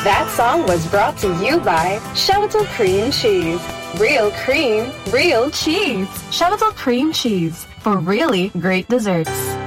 That song was brought to you by Chevital Cream Cheese. Real cream, real cheese. Chevital Cream Cheese for really great desserts.